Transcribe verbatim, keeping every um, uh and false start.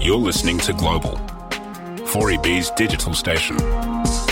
You're listening to Global, four E B's digital station.